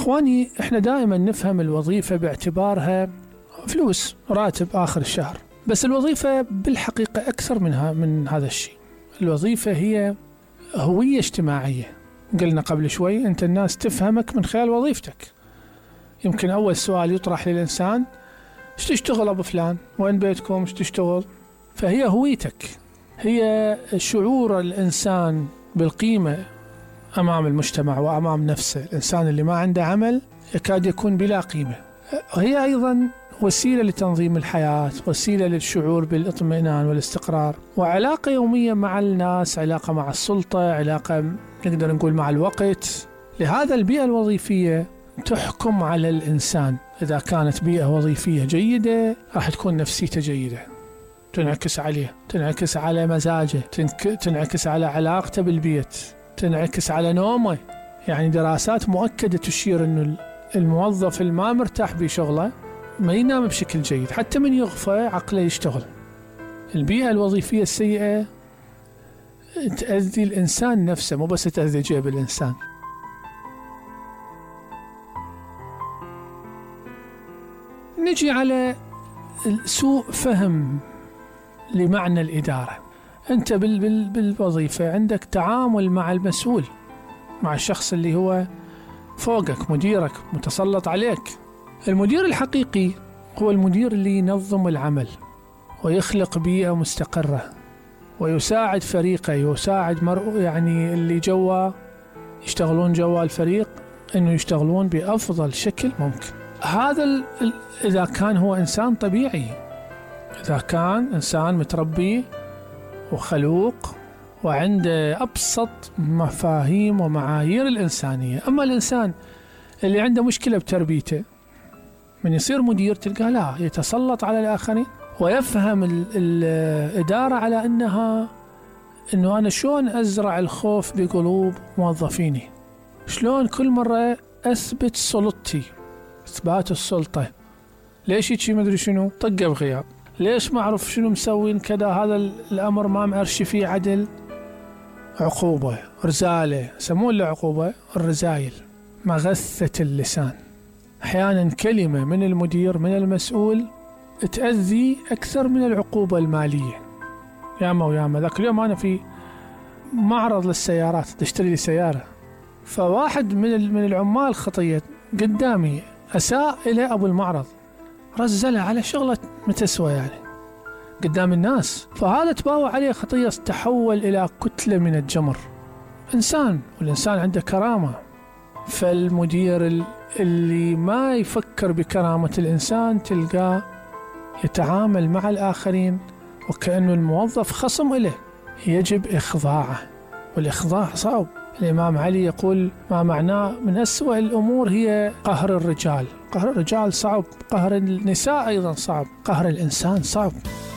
إخواني، إحنا دائما نفهم الوظيفة باعتبارها فلوس، راتب آخر الشهر، بس الوظيفة بالحقيقة أكثر من هذا الشيء. الوظيفة هي هوية اجتماعية. قلنا قبل شوي أنت الناس تفهمك من خلال وظيفتك. يمكن أول سؤال يطرح للإنسان: ايش تشتغل أبو فلان؟ وين بيتكم؟ ايش تشتغل؟ فهي هويتك، هي شعور الإنسان بالقيمة أمام المجتمع وأمام نفسه. الإنسان اللي ما عنده عمل يكاد يكون بلا قيمة. هي أيضا وسيلة لتنظيم الحياة، وسيلة للشعور بالاطمئنان والاستقرار، وعلاقة يومية مع الناس، علاقة مع السلطة، علاقة نقدر نقول مع الوقت. لهذا البيئة الوظيفية تحكم على الإنسان. إذا كانت بيئة وظيفية جيدة راح تكون نفسيته جيدة، تنعكس عليه، تنعكس على مزاجه، تنعكس على علاقته بالبيت، تنعكس على نومه. يعني دراسات مؤكدة تشير أنه الموظف الما مرتاح بشغله ما ينام بشكل جيد، حتى من يغفى عقله يشتغل. البيئة الوظيفية السيئة تأذي الإنسان نفسه، مو بس تأذي جيب الإنسان. نجي على سوء فهم لمعنى الإدارة. أنت بالوظيفة عندك تعامل مع المسؤول، مع الشخص اللي هو فوقك، مديرك، متسلط عليك. المدير الحقيقي هو المدير اللي ينظم العمل ويخلق بيئة مستقرة، ويساعد فريقه، يساعد يعني اللي يشتغلون جوا الفريق إنه يشتغلون بأفضل شكل ممكن. هذا إذا كان هو إنسان طبيعي، إذا كان إنسان متربي وخلوق وعنده أبسط مفاهيم ومعايير الإنسانية. أما الإنسان اللي عنده مشكلة بتربيته، من يصير مدير تلقاه لا يتسلط على الآخرين، ويفهم الإدارة على إنه أنا شلون أزرع الخوف بقلوب موظفيني، شلون كل مرة أثبت سلطتي، إثبات السلطة. ليش يجي مدري شنو طقة بغياب، ليش ما أعرف شنو مسوين كذا، هذا الأمر ما مأرشي فيه عدل، عقوبة، رزالة، يسمون له عقوبة الرزايل، مغثة اللسان. أحيانا كلمة من المدير، من المسؤول، تأذي أكثر من العقوبة المالية. ياما وياما. ذاك اليوم أنا في معرض للسيارات تشتري لي سيارة، فواحد من العمال خطية قدامي أساء إلى أبو المعرض، رزله على شغلة متسوى يعني قدام الناس، فهذا تباوع عليه خطية، تحول إلى كتلة من الجمر. إنسان، والإنسان عنده كرامة. فالمدير اللي ما يفكر بكرامة الإنسان تلقاه يتعامل مع الآخرين وكأنه الموظف خصم إليه، يجب إخضاعه، والإخضاع صعب. الإمام علي يقول ما معناه من أسوأ الأمور هي قهر الرجال. قهر الرجال صعب، قهر النساء أيضا صعب، قهر الإنسان صعب.